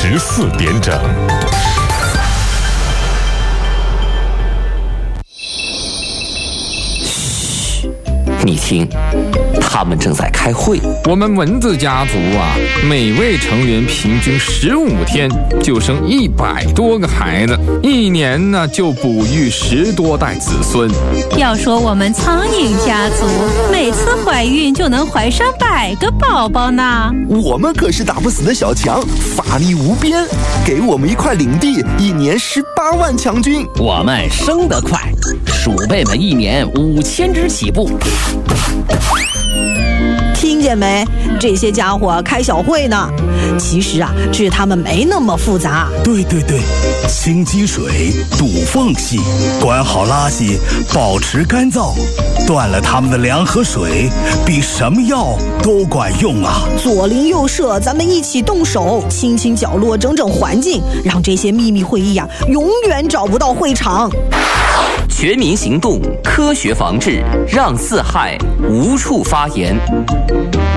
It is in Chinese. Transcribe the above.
14点整。 你听，他们正在开会。 我们蚊子家族啊，每位成员平均15天就生100多个孩子，一年呢就哺育10多代子孙。 要说我们苍蝇家族，每次怀孕就能怀上100个宝宝呢。 我们可是打不死的小强，法力无边，给我们一块领地，一年18万强军。 我们生得快，鼠辈们一年5000只起步。 听见没？这些家伙开小会呢。其实啊，治他们没那么复杂。 对，清积水，堵缝隙，管好垃圾，保持干燥。断了他们的粮和水，比什么药都管用啊！ 左邻右舍，咱们一起动手，清清角落，整整环境，让这些秘密会议啊，永远找不到会场。 全民行动，科学防治，让四害无处发言。